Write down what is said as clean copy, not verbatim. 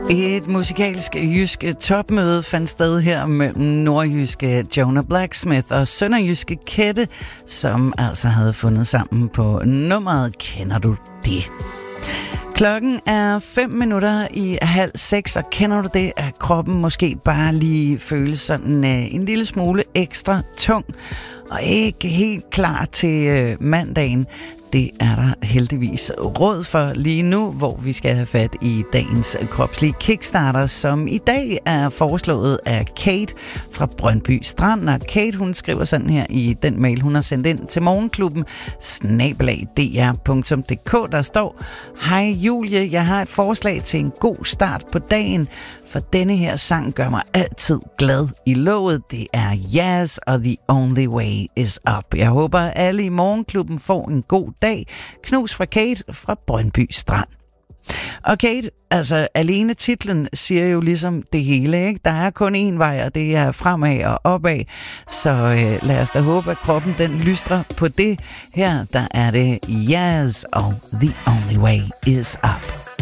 Et musikalsk jysk topmøde fandt sted her mellem nordjyske Jonah Blacksmith og sønderjyske Kette, som altså havde fundet sammen på nummeret Kender du det? Klokken er 5:05, og kender du det, at kroppen måske bare lige føles sådan en lille smule ekstra tung, og ikke helt klar til mandagen. Det er der heldigvis råd for lige nu, hvor vi skal have fat i dagens kropslige kickstarter, som i dag er foreslået af Kate fra Brøndby Strand. Og Kate, hun skriver sådan her i den mail, hun har sendt ind til morgenklubben @dr.dk. Der står: Hej Julie, jeg har et forslag til en god start på dagen, for denne her sang gør mig altid glad i låget. Det er Yaz og The Only Way Is Up. Jeg håber, at alle i morgenklubben får en god dag. Knus fra Kate fra Brøndby Strand. Og Kate, altså alene titlen siger jo ligesom det hele, ikke? Der er kun én vej, og det er fremad og opad. Så lad os da håbe, at kroppen den lystrer på det. Her der er det Yaz og The Only Way Is Up.